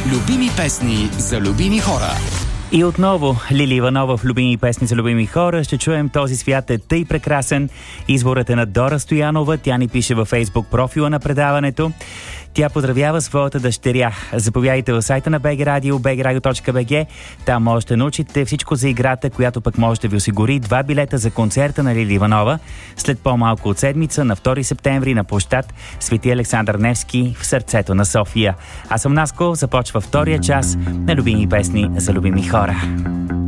Любими песни за любими хора. И отново Лили Иванова в Любими песни за любими хора. Ще чуем "Този свят е тъй прекрасен". Изборът е на Дора Стоянова. Тя ни пише във Фейсбук профила на предаването. Тя поздравява своята дъщеря. Заповядайте в сайта на BG Radio, bgradio.bg. Там можете да научите всичко за играта, която пък може да ви осигури 2 билета за концерта на Лили Иванова след по-малко от седмица на 2 септември на площад Свети Александър Невски в сърцето на София. Аз съм Наско, започва втория час на Любими песни за любими хора.